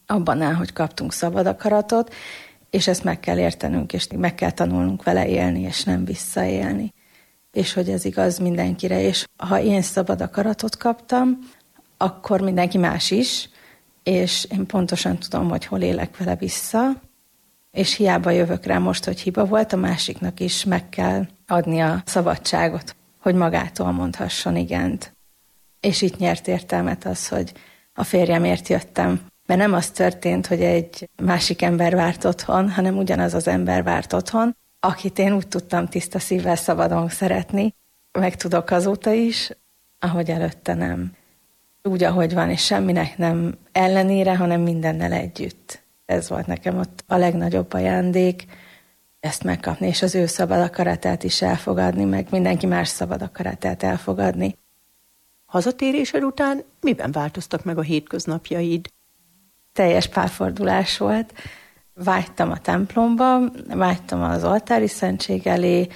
abban áll, hogy kaptunk szabad akaratot, és ezt meg kell értenünk, és meg kell tanulnunk vele élni, és nem visszaélni. És hogy ez igaz mindenkire, és ha én szabad akaratot kaptam, akkor mindenki más is, és én pontosan tudom, hogy hol élek vele vissza, és hiába jövök rá most, hogy hiba volt, a másiknak is meg kell adni a szabadságot, hogy magától mondhasson igent. És itt nyert értelmet az, hogy a férjemért jöttem. Mert nem az történt, hogy egy másik ember várt otthon, hanem ugyanaz az ember várt otthon, akit én úgy tudtam tiszta szívvel szabadon szeretni, meg tudok azóta is, ahogy előtte nem. Úgy, ahogy van, és semminek nem ellenére, hanem mindennel együtt. Ez volt nekem ott a legnagyobb ajándék, ezt megkapni, és az ő szabad akaratát is elfogadni, meg mindenki más szabad akaratát elfogadni. Hazatérésed után miben változtak meg a hétköznapjaid? Teljes pálfordulás volt. Vágytam a templomba, vágytam az oltári szentség elé,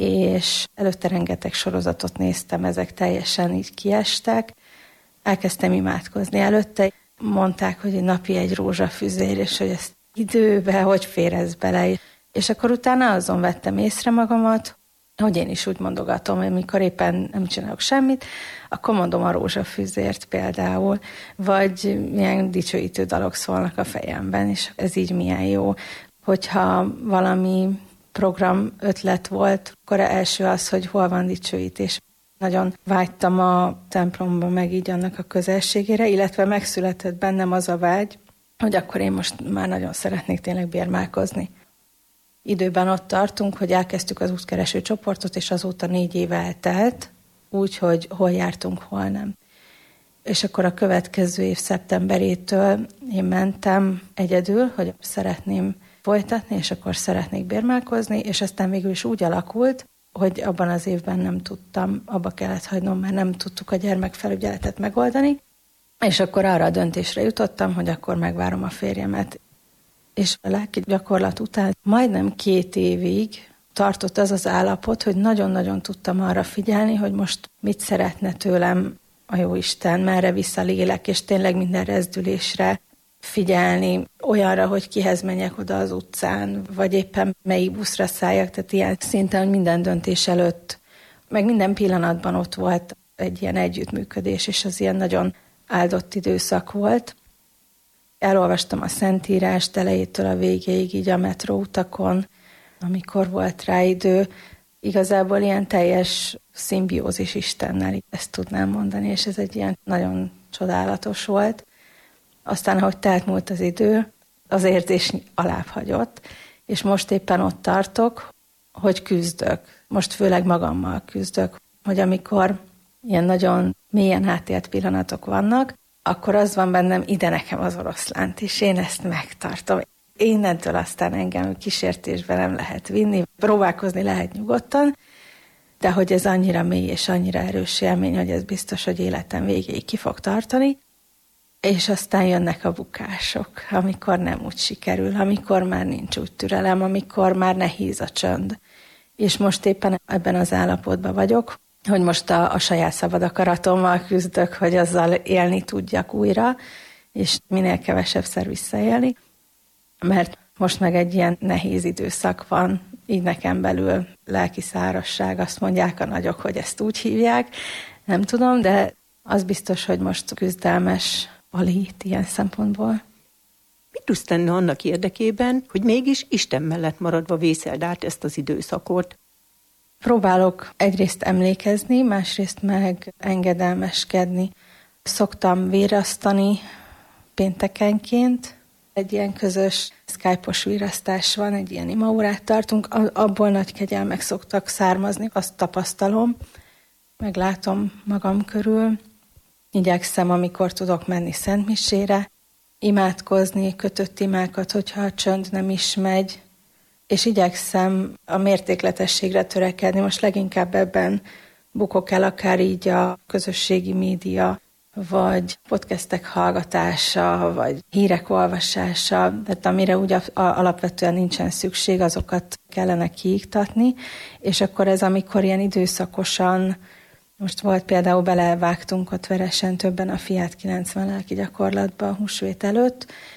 és előtte rengeteg sorozatot néztem, ezek teljesen így kiestek. Elkezdtem imádkozni előtte. Mondták, hogy napi egy rózsafüzér, és hogy ezt időbe, hogy fér ez bele. És akkor utána azon vettem észre magamat, hogy én is úgy mondogatom, hogy amikor éppen nem csinálok semmit, akkor mondom a rózsafűzért például, vagy milyen dicsőítő dalok szólnak a fejemben, és ez így milyen jó. Hogyha valami program ötlet volt, akkor első az, hogy hol van dicsőítés. Nagyon vágytam a templomba meg így annak a közelségére, illetve megszületett bennem az a vágy, hogy akkor én most már nagyon szeretnék tényleg bérmálkozni. Időben ott tartunk, hogy elkezdtük az útkereső csoportot, és azóta 4 év eltelt, úgyhogy hol jártunk, hol nem. És akkor a következő év szeptemberétől én mentem egyedül, hogy szeretném folytatni, és akkor szeretnék bérmálkozni, és aztán végül is úgy alakult, hogy abban az évben nem tudtam, abba kellett hagynom, mert nem tudtuk a gyermekfelügyeletet megoldani, és akkor arra a döntésre jutottam, hogy akkor megvárom a férjemet. És a lelki gyakorlat után majdnem 2 évig tartott az az állapot, hogy nagyon-nagyon tudtam arra figyelni, hogy most mit szeretne tőlem a Jóisten, merre visz a lélek, és tényleg minden rezdülésre figyelni, olyanra, hogy kihez menjek oda az utcán, vagy éppen melyik buszra szálljak, tehát ilyen szinten, hogy minden döntés előtt, meg minden pillanatban ott volt egy ilyen együttműködés, és az ilyen nagyon áldott időszak volt. Elolvastam a Szentírást elejétől a végéig, így a metróutakon, amikor volt rá idő. Igazából ilyen teljes szimbiózis Istennel, ezt tudnám mondani, és ez egy ilyen nagyon csodálatos volt. Aztán, ahogy telt múlt az idő, az érzés alább hagyott, és most éppen ott tartok, hogy küzdök. Most főleg magammal küzdök, hogy amikor ilyen nagyon mélyen átélt pillanatok vannak, akkor az van bennem, ide nekem az oroszlánt, és én ezt megtartom. Innentől aztán engem kísértésbe nem lehet vinni, próbálkozni lehet nyugodtan, de hogy ez annyira mély és annyira erős élmény, hogy ez biztos, hogy életem végéig ki fog tartani, és aztán jönnek a bukások, amikor nem úgy sikerül, amikor már nincs úgy türelem, amikor már nehéz a csönd. És most éppen ebben az állapotban vagyok, hogy most a saját szabad akaratommal küzdök, hogy azzal élni tudjak újra, és minél kevesebbszer visszaélni, mert most meg egy ilyen nehéz időszak van, így nekem belül lelki szárazság, azt mondják a nagyok, hogy ezt úgy hívják, nem tudom, de az biztos, hogy most küzdelmes a lét ilyen szempontból. Mit tudsz tenni annak érdekében, hogy mégis Isten mellett maradva vészeld át ezt az időszakot? Próbálok egyrészt emlékezni, másrészt meg engedelmeskedni. Szoktam virasztani péntekenként. Egy ilyen közös Skype-os virasztás van, egy ilyen imaórát tartunk, abból nagy kegyelmek szoktak származni, azt tapasztalom, meglátom magam körül. Igyekszem, amikor tudok menni szentmisére, imádkozni, kötött imákat, hogyha a csönd nem is megy, és igyekszem a mértékletességre törekedni. Most leginkább ebben bukok el, akár így a közösségi média, vagy podcastek hallgatása, vagy hírek olvasása, tehát amire ugye alapvetően nincsen szükség, azokat kellene kiiktatni, és akkor ez, amikor ilyen időszakosan, most volt például, belevágtunk ott Veresen többen a Fiát 90 lelki gyakorlatba a húsvét előtt,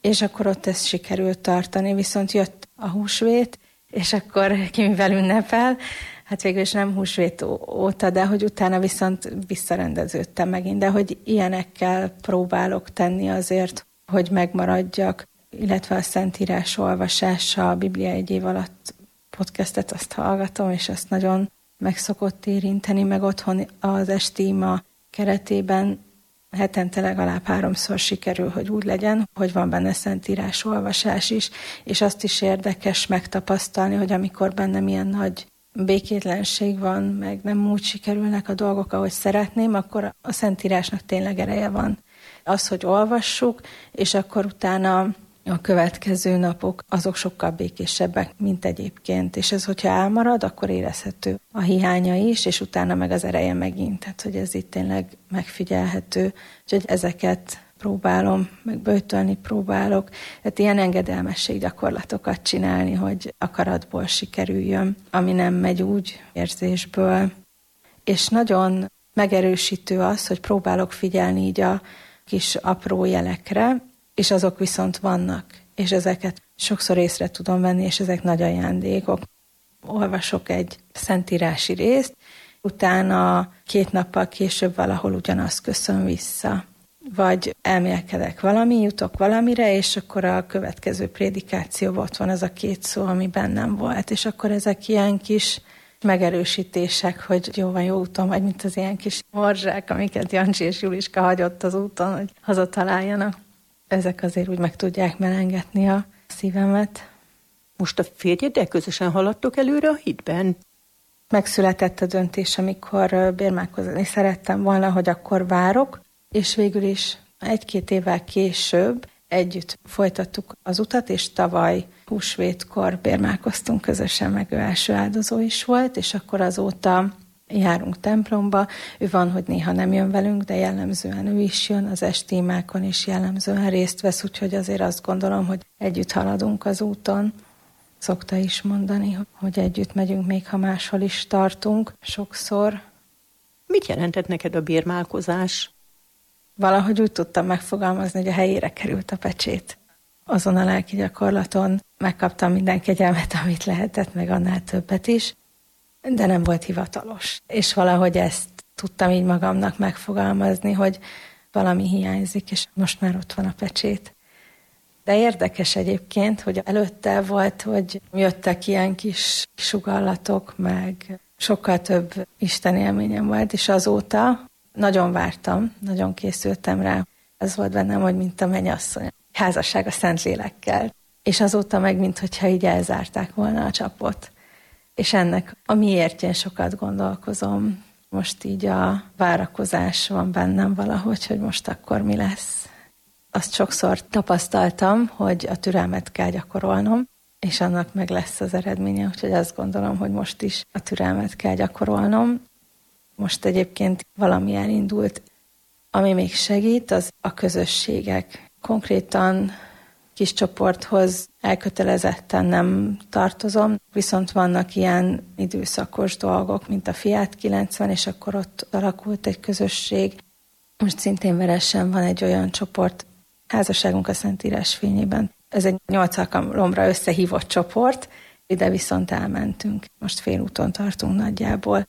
és akkor ott ezt sikerült tartani, viszont jött a húsvét, és akkor ki mivel ünnepel, hát végül is nem húsvét óta, de hogy utána viszont visszarendeződtem megint, de hogy ilyenekkel próbálok tenni azért, hogy megmaradjak, illetve a Szentírás olvasása, a Biblia egy év alatt podcastet azt hallgatom, és azt nagyon meg szokott érinteni, meg otthon az esti ima keretében hetente legalább 3-szor sikerül, hogy úgy legyen, hogy van benne Szentírás olvasás is, és azt is érdekes megtapasztalni, hogy amikor bennem ilyen nagy békétlenség van, meg nem úgy sikerülnek a dolgok, ahogy szeretném, akkor a Szentírásnak tényleg ereje van. Az, hogy olvassuk, és akkor utána a következő napok azok sokkal békésebbek, mint egyébként. És ez, hogyha elmarad, akkor érezhető a hiánya is, és utána meg az ereje megint. Tehát, hogy ez itt tényleg megfigyelhető. Úgyhogy ezeket próbálom, meg böjtölni próbálok. Tehát ilyen engedelmességgyakorlatokat csinálni, hogy akaratból sikerüljön, ami nem megy úgy érzésből. És nagyon megerősítő az, hogy próbálok figyelni így a kis apró jelekre, és azok viszont vannak, és ezeket sokszor észre tudom venni, és ezek nagy ajándékok. Olvasok egy szentírási részt, utána 2 nappal később valahol ugyanazt köszön vissza. Vagy elmélkedek jutok valamire, és akkor a következő prédikációban ott van az a 2 szó, ami bennem volt, és akkor ezek ilyen kis megerősítések, hogy jó van, jó úton vagy, mint az ilyen kis morzsák, amiket Jancsi és Juliska hagyott az úton, hogy hazataláljanak. Ezek azért úgy meg tudják melengetni a szívemet. Most a férjeddel közösen haladtok előre a hitben? Megszületett a döntés, amikor bérmálkozni szerettem volna, hogy akkor várok, és végül is 1-2 évvel később együtt folytattuk az utat, és tavaly húsvétkor bérmálkoztunk közösen, meg ő első áldozó is volt, és akkor azóta járunk templomba. Ő van, hogy néha nem jön velünk, de jellemzően ő is jön, az esti imákon is jellemzően részt vesz, úgyhogy azért azt gondolom, hogy együtt haladunk az úton. Szokta is mondani, hogy együtt megyünk, még ha máshol is tartunk sokszor. Mit jelentett neked a bérmálkozás? Valahogy úgy tudtam megfogalmazni, hogy a helyére került a pecsét. Azon a lelki gyakorlaton megkaptam minden kegyelmet, amit lehetett, meg annál többet is, de nem volt hivatalos. És valahogy ezt tudtam így magamnak megfogalmazni, hogy valami hiányzik, és most már ott van a pecsét. De érdekes egyébként, hogy előtte volt, hogy jöttek ilyen kis sugallatok, meg sokkal több Isten élményem volt, és azóta nagyon vártam, nagyon készültem rá. Az volt bennem, hogy mint a mennyasszony, házasság a Szentlélekkel. És azóta meg, minthogyha így elzárták volna a csapot. És ennek a miértjén sokat gondolkozom. Most így a várakozás van bennem valahogy, hogy most akkor mi lesz. Azt sokszor tapasztaltam, hogy a türelmet kell gyakorolnom, és annak meg lesz az eredménye, úgyhogy azt gondolom, hogy most is a türelmet kell gyakorolnom. Most egyébként valami elindult, ami még segít, az a közösségek. Konkrétan kis csoporthoz elkötelezetten nem tartozom, viszont vannak ilyen időszakos dolgok, mint a Fiat 90, és akkor ott alakult egy közösség. Most szintén Veresen van egy olyan csoport, házasságunk a Szentírás fényében. Ez egy 8 alkalomra összehívott csoport, ide viszont elmentünk. Most félúton tartunk nagyjából.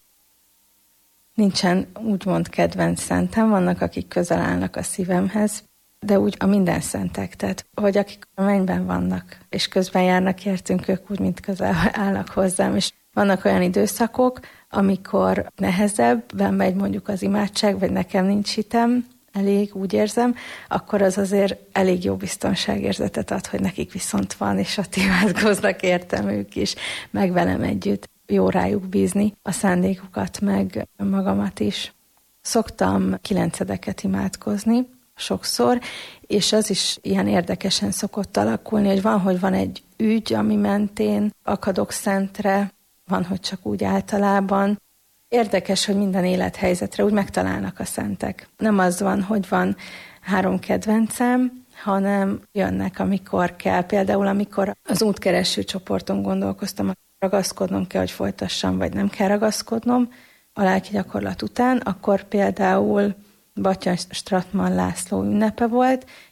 Nincsen úgymond kedvenc szentem, vannak, akik közel állnak a szívemhez, de úgy a minden szentek, tehát hogy akik a mennyben vannak, és közben járnak értünk, ők úgy, mint közel állnak hozzám, és vannak olyan időszakok, amikor nehezebben megy mondjuk az imádság, vagy nekem nincs hitem, elég, úgy érzem, akkor az azért elég jó biztonságérzetet ad, hogy nekik viszont van, és ott imádkoznak értem ők is, meg velem együtt. Jó rájuk bízni a szándékukat, meg magamat is. Szoktam 9-edeket imádkozni sokszor, és az is ilyen érdekesen szokott alakulni, hogy van egy ügy, ami mentén akadok szentre, van, hogy csak úgy általában. Érdekes, hogy minden élethelyzetre úgy megtalálnak a szentek. Nem az van, hogy van 3 kedvencem, hanem jönnek, amikor kell. Például, amikor az útkereső csoporton gondolkoztam, ragaszkodnom kell, hogy folytassam, vagy nem kell ragaszkodnom a lelki gyakorlat után, akkor például Battya Stratman László ünnepe volt,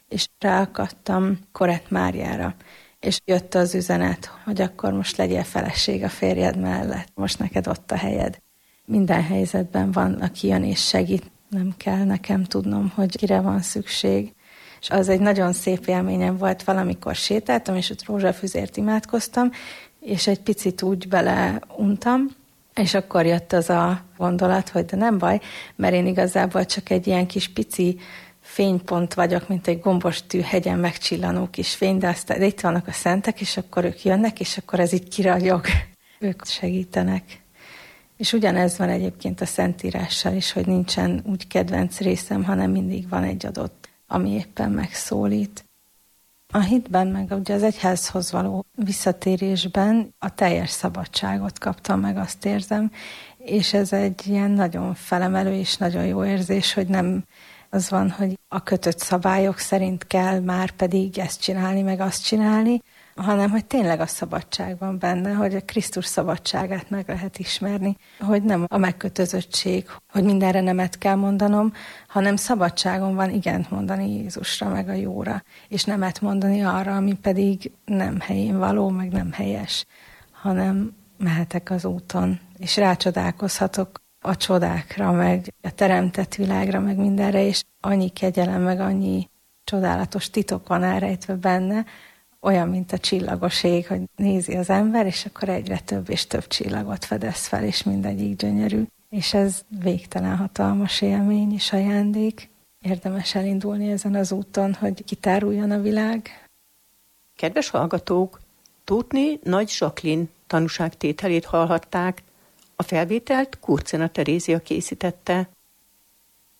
és ráakadtam Korett Máriára. És jött az üzenet, hogy akkor most legyél feleség a férjed mellett, most neked ott a helyed. Minden helyzetben van, aki jön és segít, nem kell nekem tudnom, hogy kire van szükség. És az egy nagyon szép élményem volt, valamikor sétáltam, és ott rózsafüzért imádkoztam, és egy picit úgy beleuntam, és akkor jött az a gondolat, hogy de nem baj, mert én igazából csak egy ilyen kis pici fénypont vagyok, mint egy gombostű hegyen megcsillanó kis fény, de aztán itt vannak a szentek, és akkor ők jönnek, és akkor ez így kiragyog. Ők segítenek. És ugyanez van egyébként a Szentírással is, hogy nincsen úgy kedvenc részem, hanem mindig van egy adott, ami éppen megszólít. A hitben, meg ugye az egyházhoz való visszatérésben a teljes szabadságot kaptam meg, azt érzem, és ez egy ilyen nagyon felemelő és nagyon jó érzés, hogy nem az van, hogy a kötött szabályok szerint kell már pedig ezt csinálni, meg azt csinálni, hanem hogy tényleg a szabadság van benne, hogy a Krisztus szabadságát meg lehet ismerni, hogy nem a megkötözöttség, hogy mindenre nemet kell mondanom, hanem szabadságom van igent mondani Jézusra, meg a jóra, és nemet mondani arra, ami pedig nem helyén való, meg nem helyes, hanem mehetek az úton, és rácsodálkozhatok a csodákra, meg a teremtett világra, meg mindenre, és annyi kegyelem, meg annyi csodálatos titok van elrejtve benne, olyan, mint a csillagos ég, hogy nézi az ember, és akkor egyre több és több csillagot fedez fel, és mindegyik gyönyörű. És ez végtelen hatalmas élmény és ajándék. Érdemes elindulni ezen az úton, hogy kitáruljon a világ. Kedves hallgatók, Tóthné Nagy Zsaklin tanúságtételét hallhatták. A felvételt Kurcena Terézia készítette.